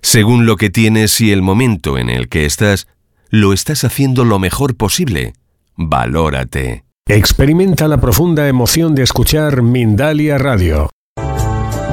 Según lo que tienes y el momento en el que estás, lo estás haciendo lo mejor posible. Valórate. Experimenta la profunda emoción de escuchar Mindalia Radio.